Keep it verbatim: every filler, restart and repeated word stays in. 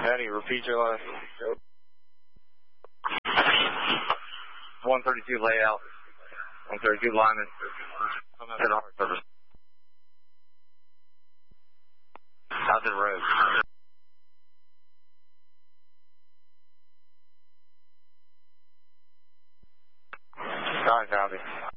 Howdy, repeat your last. one thirty-two layout. one thirty-two lineman. I'm out to the heart service. Out to the road. Sorry, copy.